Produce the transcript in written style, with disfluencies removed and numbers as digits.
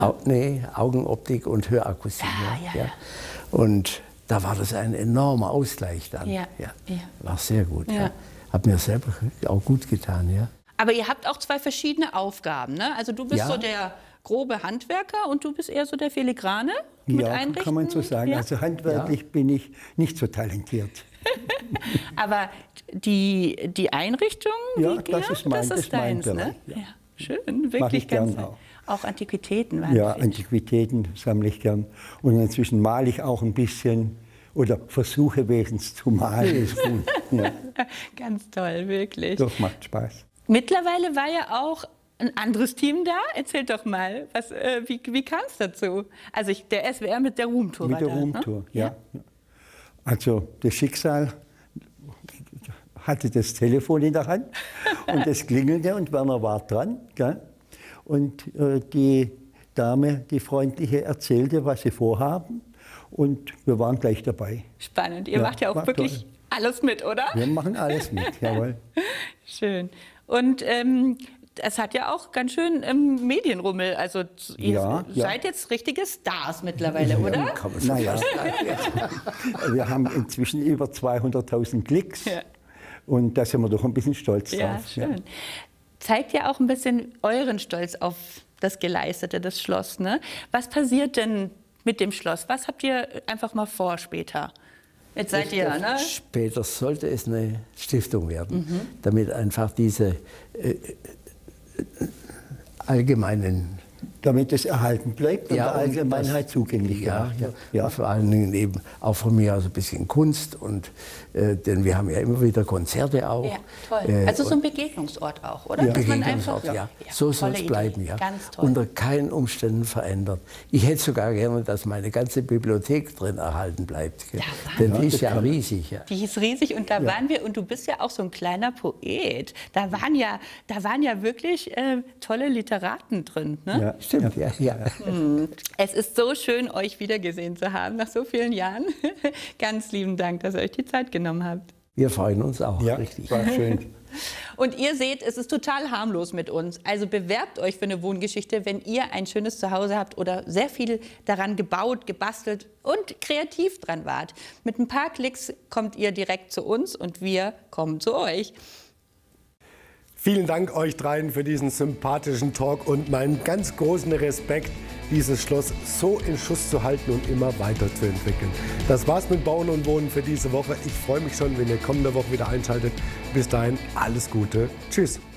Nee, Augenoptik und Hörakustik. Ja. Und da war das ein enormer Ausgleich dann. Ja. War sehr gut. Ja. Hat mir selber auch gut getan. Ja. Aber ihr habt auch zwei verschiedene Aufgaben, ne? Also du bist so der grobe Handwerker und du bist eher so der Filigrane mit Einrichten? Kann man so sagen. Also handwerklich bin ich nicht so talentiert. Aber die Einrichtung, das ist mein deins, Bereich. Ne? Ja. Schön, wirklich ganz. Auch Antiquitäten waren Antiquitäten sammle ich gern. Und inzwischen male ich auch ein bisschen oder versuche wenigstens zu malen. Ganz toll, wirklich. Das macht Spaß. Mittlerweile war ja auch ein anderes Team da. Erzählt doch mal, wie kam es dazu? Also der SWR mit der Ruhmtour Mit der Ruhmtour, ja. Also das Schicksal hatte das Telefon in der Hand und es klingelte und Werner war dran. Gell? Und die Dame, die Freundliche, erzählte, was sie vorhaben und wir waren gleich dabei. Spannend. Ihr macht ja auch wirklich alles mit, oder? Wir machen alles mit, jawohl. Schön. Und es hat ja auch ganz schön Medienrummel. Also ihr seid jetzt richtige Stars mittlerweile, oder? Wir haben inzwischen über 200.000 Klicks und da sind wir doch ein bisschen stolz drauf. Ja, schön. Zeigt ja auch ein bisschen euren Stolz auf das Geleistete, das Schloss. Ne? Was passiert denn mit dem Schloss? Was habt ihr einfach mal vor später? Jetzt seid ihr, ne? Später sollte es eine Stiftung werden, damit einfach diese allgemeinen... Damit es erhalten bleibt und der Allgemeinheit zugänglich gemacht wird. Ja, vor allen Dingen eben auch von mir aus ein bisschen Kunst. Und, denn wir haben ja immer wieder Konzerte auch. Ja, toll. Also so ein Begegnungsort auch, oder? Ja, Begegnungsort, so soll es bleiben, Ganz toll. Unter keinen Umständen verändert. Ich hätte sogar gerne, dass meine ganze Bibliothek drin erhalten bleibt. Denn die ist ja riesig. Ja. Die ist riesig und da waren wir, und du bist ja auch so ein kleiner Poet. Da waren ja wirklich tolle Literaten drin, ne? Ja. Stimmt, ja. Es ist so schön, euch wiedergesehen zu haben nach so vielen Jahren. Ganz lieben Dank, dass ihr euch die Zeit genommen habt. Wir freuen uns auch. Ja, richtig. War schön. Und ihr seht, es ist total harmlos mit uns. Also bewerbt euch für eine Wohngeschichte, wenn ihr ein schönes Zuhause habt oder sehr viel daran gebaut, gebastelt und kreativ dran wart. Mit ein paar Klicks kommt ihr direkt zu uns und wir kommen zu euch. Vielen Dank euch dreien für diesen sympathischen Talk und meinen ganz großen Respekt, dieses Schloss so in Schuss zu halten und immer weiterzuentwickeln. Das war's mit Bauen und Wohnen für diese Woche. Ich freue mich schon, wenn ihr kommende Woche wieder einschaltet. Bis dahin alles Gute. Tschüss.